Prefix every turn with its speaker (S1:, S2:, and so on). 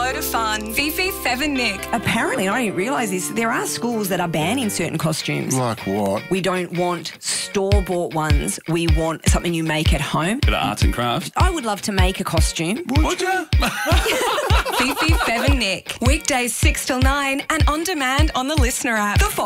S1: load of fun. Fifi, Fev and Nick.
S2: Apparently, I didn't realise this, there are schools that are banning certain costumes.
S3: Like what?
S2: We don't want store-bought ones. We want something you make at home.
S4: Bit of arts and crafts.
S2: I would love to make a costume.
S3: Would you?
S1: Fifi, Fev and Nick. Weekdays 6 till 9 and on demand on the Listener app. The